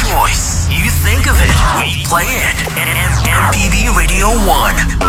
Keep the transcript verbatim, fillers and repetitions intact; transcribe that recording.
choice. You think of it, we play it. M- M- MPB Radio one.